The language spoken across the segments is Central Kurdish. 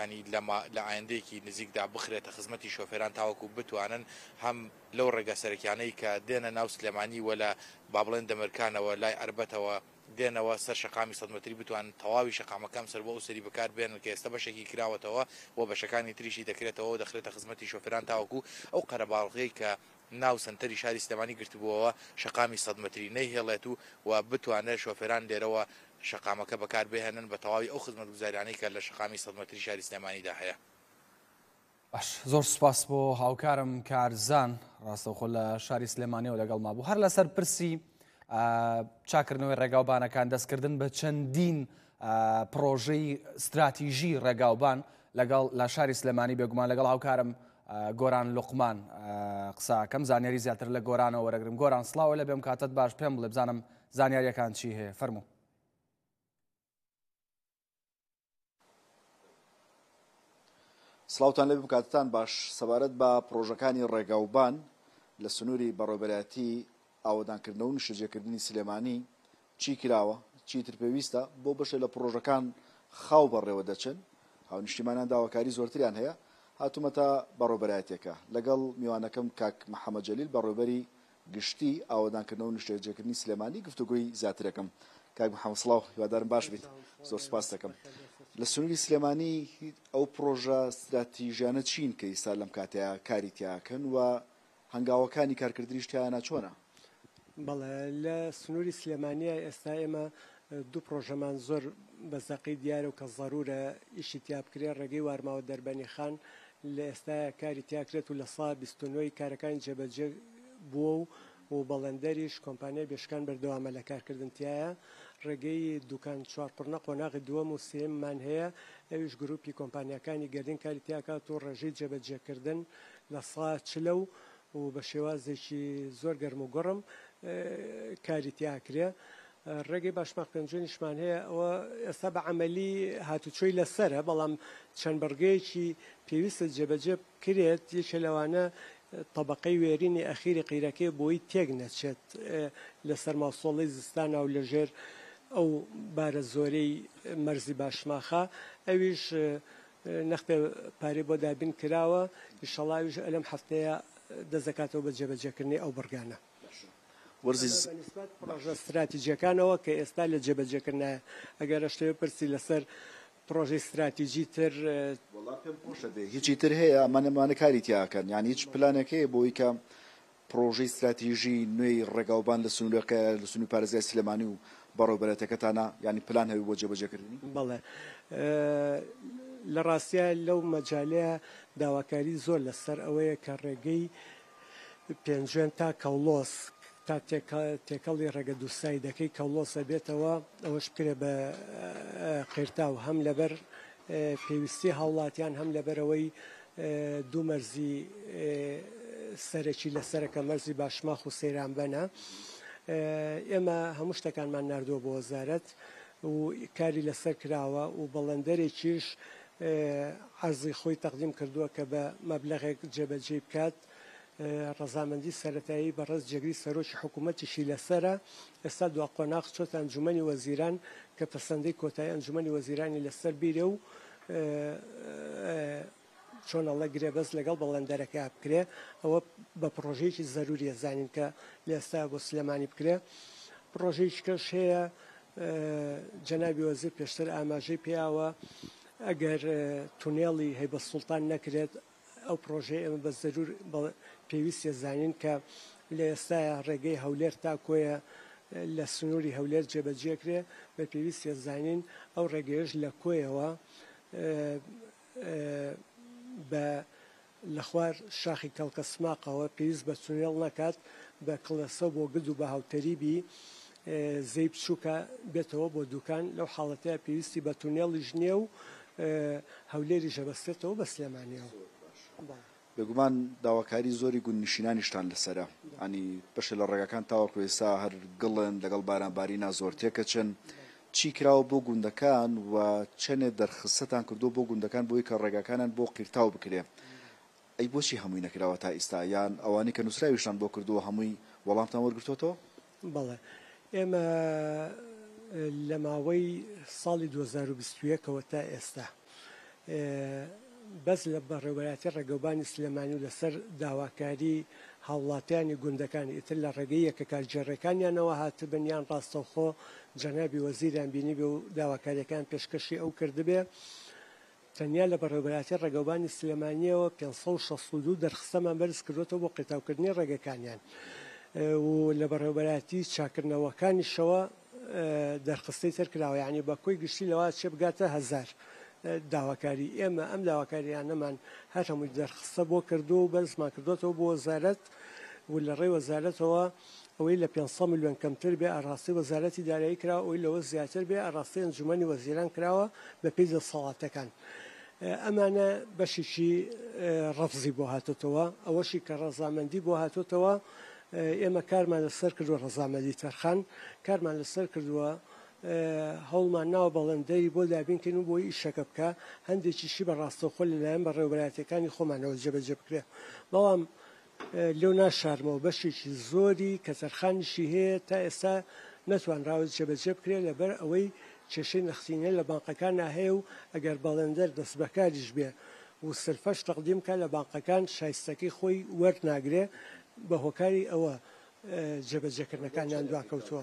ینی لە ئایندەیەکی نزیکدا بخرێتە خزمەتی شۆفێران تاوەکو بتوانن هەم لەو ڕێگە سەرکیانەی کە دێنە ناو سلێمانی وە لە با بڵێن دەمەرکانەوە لای ئەربەتەوە دێنەوە سەر شەقامی 100 متری بتوان تەواوی شەقامەکەم سەر بۆ سەری بەکار بێنن کە ئێستا بەشێکی کراوەتەوە و بەشەکانی تریشی دەکرێتەوە و دەخرێتە خزمەتی شۆفێران تاوەکو ئەو قەرەباڵغەی کە ناو سنتەری شاری سلێمانی گرتبووەوە شەقامی 100 متری نەیهێڵێت و بتوانێت شۆفێران لێرەوە شەقامەکە بەکار بهێنن بە تەواوی ئەو خزمەتگوزاریانەی کە لە شەقامی 100 متری شاری سلێمانیدا هەیە. باش زۆر سوپاس بۆ هاوکارم کارزان ڕاستەوخۆ لە شاری سلێمانیەوە لەگەڵ ما بوو. هەر لەسەر پرسی چاکردنەوەی ڕێگاوبانەکان دەستکردن بە چەندین پرۆژەی استراتیژی ڕێگاوبان لەگەڵ لە شاری سلێمانی بێگومان لەگەڵ هاوکارم گۆران لوقمان قساکەم زانیاری زیاتر لە گۆرانەوە وەرەگرم. گۆران سڵاوە لە بێم کاتت باش پێم بڵێ بزانم زانیاریەکان چی هەیە فەرموو. سڵاوتان لێ بکاتتان باش سەبارەت بە پرۆژەکانی ڕێگاوبان لە سنووری بەڕێوەبەرایەتی ئاوەدانکردنەوە و نیشتەجێکردنی سلێمانی چی کراوە چیتر پێویستە بۆ بەشە لە پرۆژەکان خاو بەڕێوە دەچن هاونیشتیمانیان داواکاری زۆرتریان هەیە هاتوومەتە بەڕێوەبەرایەتێکە لەگەڵ میوانەکەم کاک محەممەد جەلیل بەڕێوەبەری گشتی ئاوەدانکردنەوە و نیشتەجێکردنی سلێمانی گفتوگوی زیاترەکەم. کاک محەممەد سڵاو هیوادارم باش بیت زۆر سپاس دەکەم. لە سنووری سلێمانی ئەو پرۆژە استراتیژیانە چین کە ئێستا لەم کاتەیە کاری تیاکەن و هەنگاوەکانی کارکردنیش تیانە چۆنە؟ بەڵێ لە سنووری سلێمانیە ئێستا ئێمە دوو پرۆژەمان زۆر بەزەقی دیارە و کە ضرورە ئیشی تیا بکرێ ڕێگەی وارماوە دەربەنی خان لە ئێستا کاری تیاکرێت و لە ساڵ 29 کارەکانی جێبەجێ بووە و بەڵندەریش کۆمپانیای بێشکان بەردەوامە لە کارکردن تایە. ڕێگەی دوکان چوارپڕنە قۆناغی دووەم و سێممان هەیە ئەویش گروپی کۆمپانیەکانی گەردین کاری تیاکات و ڕێژەی جێبەجێکردن لە سا چلە و بە شێوازێکی زۆر گەرم و گەڕم کاری تیاکرێ. ڕێگەی باشماق پێنجۆنیشمان هەیە ئەوە ئێستا بە عملی هاتوچۆی لەسەرە بەڵام چەند بەرگەیەکی پێویستە جێبەجێ بکرێت یەکێ لەوانە طبقەی وێرینی ئەخیری قیرەکەی بۆی تێک نەچێت لەسەر ماسۆڵی زستانە و لەژێر ئەو بارە زۆرەی مەرزی باشماخە ئەویش نەختێ پارەی بۆ دابین کراوە ئینشەڵڵاویش ئەلەم هەفتەیە دەزەکاتەوە بە جێبەجێکردنی ئەو بەرگانە. بەنسبەت پرۆژە استراتیجیەکانەوە کە ئێستا لە جێبەجێکردنایە ئەگەر شتێ پرسی لەسەر پرۆژەی استراتیژی تر هیچی تر هەیە ئەمانەمانە کاری تیاکەن یعنی هیچ پلانێکەیە بۆی کە پرۆژەی استراتیژی نوێی ڕێگاوبان لە سنوورەکە لە سنووری پارێزگای سلێمانی و بەڕێوەبەرەتەکەتانە ینی پلان هەوی بۆ جێبەجێکردنی؟ بەڵێ لە ڕاستیە لەو مەجالەیە داواکاری زۆر لەسەر ئەوەیە کە ڕێگەی پێنجێن تا کەڵۆس تا تێکەڵی ڕێگە دووسایدەکەی کەڵۆسە بێتەوە ئەوەش بکرێ بە قیرتا و هەم لەبەر پێویستی هاوڵاتیان هەم لەبەرەوەی دوو مەرزی سەرەکی لەسەرەکە مەرزی باشماخ و سەیرانبەنە. ئێمە هەموو شتەکانمان نردووە بۆ وەزارەت و کاری لەسەر کراوە و بەڵندەرێکیش عەرزی خۆی تەقدیم کردووە کە بە مەبلەغێک جێبەجێ بکات. ڕەزامەندی سەرەتایی بەڕێز جێگری سەرۆکی حکوومەتیشی لەسرە. ئێستا دوا قۆناغ چۆتە ئەنجومەنی وەزیران کە پەسەندەی کۆتایی ئەنجومەنی وەزیرانی لەسەر بیرە و چۆن ئەڵە گرێبەست لەگەڵ بەڵندەرەکە بکرێ ئەوە بە پرۆژەیەکی زەروریە زانین کە لە ئێستا بۆ سلێمانی بکرێ. پرۆژەیەکی کەش هەیە جەنابی وەزیر پێشتر ئاماژەی پێیاوە ئەگەر تونێڵی هەیبەت سوڵتان نەکرێت ئەو پرۆژەیە ئێمە بە زەرور پێویستە زانین کە لە ئێستا ڕێگەی هەولێر تا کۆیە لە سنووری هەولێر جێبەجێکرێ بە پێویستە زانین ئەو ڕێگەیەش لە کۆیەوە بە لە خوار شاخی کەڵکەسماقەوە پێویست بە تونێڵ نەکات بە کڵەسە بۆ گرد و بە هاوتەریبی زەی بچووکە بێتەوە بۆ دوکان لەو حاڵەتەیە پێویستی بە تونێڵیش نییە و هەولێری ژەبەستێتەوە بە سلێمانیەوە. بێگومان داواکاری زۆری گونجشینانیشتان لەسرە ئەنی بەشە لە ڕێگەکان تاوەکو ئێستا هەر گڵن لەگەڵ بارانبارینا زۆر تێکەچن چی کراوە بۆ گوندەکان و چەندێک دەرخستەتان کردو بۆ گوندەکان بۆی کە ڕێگەکانان بۆ قیرتاو بکرێ ئەی بۆچی هەمووی نەکراوە تا ئێستا یان ئەوانەی کە نووسراویشتان بۆ کردووە هەمووی وەڵامتان وەرگرتووەتەوە؟ بەڵێ ئێمە لە ماوەی ساڵی 2021ەوە تا ئێستا بەس لە بەڕێوەبەراتی ڕێگەوبانی سلێمانی و لەسەر داواکاری هاوڵاتیانی گوندەکانی ئیتر لە ڕێگەیە کە کارگێڕەکانیانەوە هاتبنیان ڕاستەوخۆ جەنابی وەزیریان بینی بێ و داواکاریەکان پێشکەشی ئەو کردبێ تەنیا لە بەڕێوەبەراتی ڕێگەوبانی سلێمانیەوە 562 دەرخستەمان بەرز کردوێتەوە بۆ قیتاوکردنی ڕێگەکانیان و لە بەڕێوەبەراتی چاکردنەوەکانیشەوە دەرخستەی ترکراوە یعنی بە کۆی گشتی لەوە چێ بگاتە 1000 داواکاری ئێمە ئەم داواکاریانەمان هەر هەمووی دەرخستە بۆ کردو و بەرزمان کردوێتەوە بۆ وەزارەت و لە ڕێی وەزارەتەوە ئەوەی لە 500 میلیۆن کەمتر بێ ئاڕاستی وەزارەتی دارایی کراوە ئەوەی لەوە زیاتر بێ ئاڕاستی ئەنجومەنی وەزیران کراوە بە پێی دەسەڵاتەکان ئەمانە بەشێکی ڕەفزی بۆ هاتوتەوە ئەوەشی کە ڕەزامەندی بۆ هاتوتەوە ئێمە کارمان لەسەر کردووە ڕەزامەندی تەرخان کارمان لەسەر کردووە هەوڵمان ناوە بەڵندەی بۆ دابینکەین و بۆی ئیشەکە بکە هەندێکیشی بە ڕاستەوخۆ لەلایەن بەڕێوەبەراتیەکانی خۆمانەوە جێبەجێ بکرێ بەڵام لەو ناشارمەوە بەشێکی زۆری کە تەرخانیشی هەیە تا ئێستا نەتوانراوە جێبەجێ بکرێت لەبەر ئەوەی کێشەی نەختینە لە بانقەکان هەیە و ئەگەر بەڵندەر دەست بەکاریش بێ و سرفەش تەقدیم کە لە بانقەکان شایستەکەی خۆی وەرناگرێ بە هۆکاری ئەوە جێبەجێکردنەکانیان دواکەوتووە.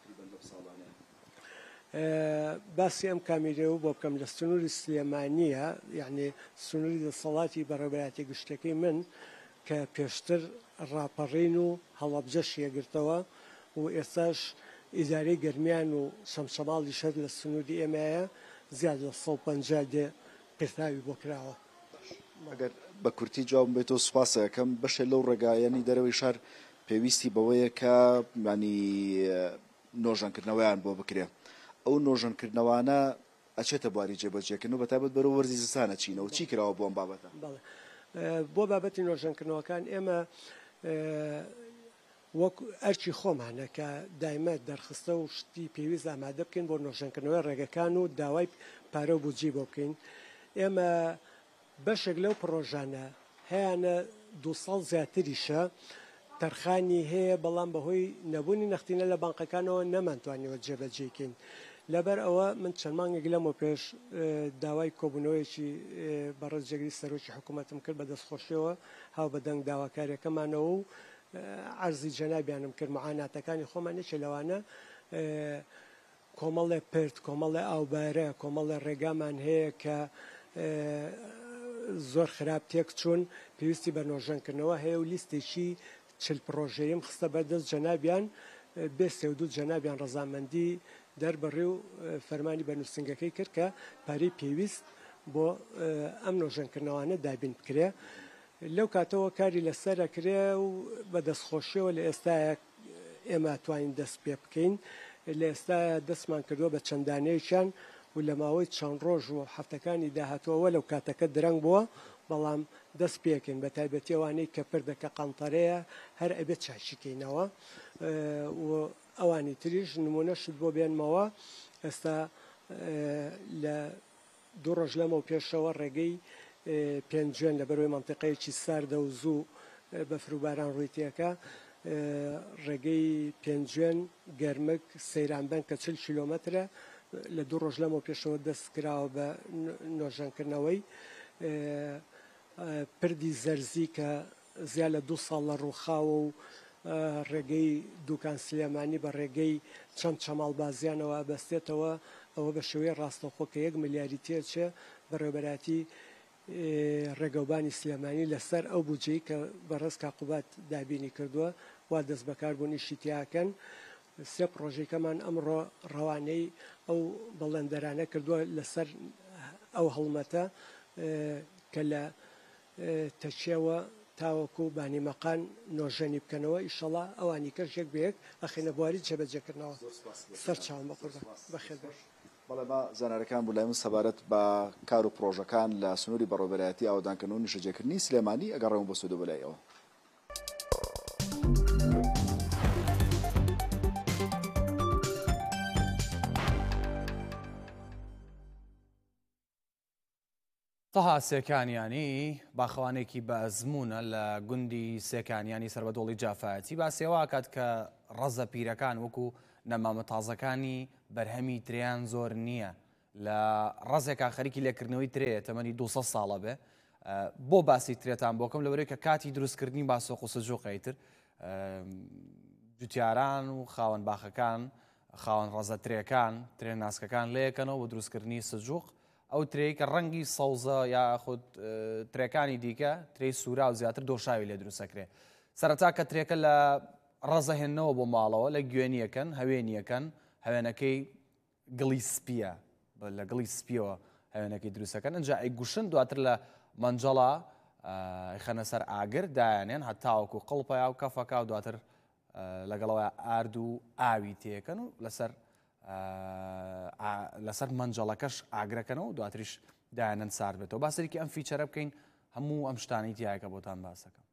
باسی ئەم کامیرێ و بۆ بکەم لە سنووری سلێمانیە یعنی سنووری دەسەڵاتی بەڕێوەبەراتی گشتەکەی من کە پێشتر ڕاپەڕین و هەڵەبجەشی یەگرتەوە و ئێستاش ئیدارەی گەرمیان و شەمشەماڵی شەر لە سنووری ئێمەیە زیاد لە 150 دێ قرتاوی بۆ کراوە. ئەگەر بە کورتی جواب بێتەوە سوپاسە یەکەم بەشێ لەو ڕێگایەنی دەرەوەی شار پێویستی بەوەیە کە ینی نۆژەنکردنەوەیان بۆ بکرێ ئەو نۆژەنکردنەوانە ئەچێتە بواری جێبەجێکردن و بەتابەت بەرەو وەرزی زستانە چینەوە چی کراوە بۆ ئەم بابەتە بۆ بابەتی نۆژەنکردنەوەکان ئێمە وەک ئەرچی خۆمانە کە دایمە دەرخستە و شتی پێویست ئامادە بکەین بۆ نۆژەنکردنەوەی ڕێگەکان و داوای پارە و بودجی بۆ بکەین ئێمە بەشێک لەو پرۆژانە هەیەە 200 زیاتریشە تەرخانی هەیە بەڵام بەهۆی نەبوونی نەختینە لە بانقەکانەوە نەمانتوانیەوە جێبەجێکەین لەبەر ئەوە من چەند مانگێک لەمەوە پێش داوای کۆبوونەوەیکی بەڕێزجێگری سەرۆکی حکوومەتم کرد بە دەستخۆشیەوە هاو بەدەنگ داواکاریەکەمانەوە و عەرزی جەنابیانم کرد معاناتەکانی خۆمانێکی لەوانە کۆمەڵێ پرت کۆمەڵێ ئاوبارە کۆمەڵێ ڕێگامان هەیە کە زۆر خراپ تێک چوون پێویستی بە نۆژەنکردنەوە هەیە و لیستێکی 40 پرۆژەیەم خستە بەردەست جەنابیان بێستێ و دوو جەنابیان ڕەزامەندی دەربڕێ و فەرمانی بەنووسنگەکەی کرد کە پارەی پێویست بۆ ئەم نۆژەنکردنەوانە دابین بکرێ لەو کاتەوە کاری لەسەرەکرێ و بە دەستخۆشیەوە لە ئێستاە ئێمە توانین دەست پێ بکەین لە ئێستا دەستمان کردووە بە چەندانەیەکیان و لە ماوەی چەند ڕۆژ و هەفتەکانی داهاتوەوە لەو کاتەکە درەنگ بووە بەڵام دەست پێکەین بە تایبەتی ئەوانەی کە پردەکە قەنتەرەیە هەر ئەبێت چاشیکەینەوە و ئەوانی تریش نمونەشت بۆ بێنمەوە ئێستا لە دوو ڕۆژ لەمە و پێشەوە ڕێگەی پێنجێن لە بەروی منتیقەیەکی ساردە و زوو بەفروباران ڕوویتیەکە ڕێگەی پێنجێن گەرمک سەیرانبەن کە 40 کیلۆمەترە لە دوو ڕۆژ لەمە پێشەوە دەست کراوە بە نۆژەنکردنەوەی پردی زەرزی کە زیاد لە 2 ساڵ لە ڕووخاوە و ڕێگەی دوکان سلێمانی بە ڕێگەی چەند چەماڵ بازیانەوە بەستێتەوە ئەوە بە شێوەیە ڕاستەوخۆ کە 1 ملیاری تێچێ بەڕێوەبەراتی ڕێگەوبانی سلێمانی لەسەر ئەو بودجەی کە بەڕێز کاقوبات دابینی کردووە وا دەست بەکاربوونیشی تیاکەن سێ پرۆژێکەمان ئەمڕۆ ڕەوانەی ئەو بەڵێندەرانە کردووە لەسەر ئەو هەڵمەتە کە لە تەچێوە تاوەکو و بانیمەقان نۆژەنی بکەنەوە ئیشەڵا ئەوانی کەشێک بەیەک ئەخینە بواری جێبەجێکردنەوە سەر چاوم بەقوربە بەخێر باش. بەڵێ ما زانارەکان بوو لای من سەبارەت بە کار و پرۆژەکان لە سنووری بەڕێوەبەرایەتی ئاوادانکردن و نیشتەجێکردنی سلێمانی ئەگەڕێمە بۆ سوودە بەلایەوە. تەها سێکانیانی باخەوانێکی بە ئەزمونە لە گوندی سێکانیانی سەربەدۆڵی جافایەتی باسیەوە کات کە ڕەزە پیرەکان وەکو نەمامە تازەکانی بەرهەمی تریان زۆر نییە لە ڕزێکا خەریکی لێکردنەوەی ترێ تەمەنی 200 ساڵە بێ بۆ باسی ترێتان بۆکەم لەبەرەوەی کە کاتی دروستکردنی باسۆق و سەجۆقەیتر جوتیاران و خاوەن باخەکان خاوەن ڕەزەترێکان ترێ ناسکەکان لەیەکەنەوە بۆ دروستکردنی سەجوق ئەو ترەی کە ڕەنگی سەوزە یا خود ترێکانی دیکە ترەی سوورا و زیاتر دۆشاوی لێ دروستەکرێ سەرەتا کە ترێکە لە ڕەزەهێننەوە بۆ ماڵەوە لە گوێنیەکەن هەوێنیەکەن هەوێنەکەی گڵی سپیە لە گڵی سپیەوە هەوێنەکەی دروستەکەن ئەنجا ئەی گوشن دواتر لە مەنجەڵا خەنە سەر ئاگر دایانێن هەتاوەکو قڵپەیە و کەفەکە و دواتر لەگەڵەوە ئارد و ئاوی تێکەن و لەسەر مەنجەڵەکەش ئاگرەکەنەوە دواتریش دایانەن سارد بێتەوە باسەرێکی ئەم فیچەرە بکەین هەموو ئەم شتانی تایەکە بۆتان باسەکەم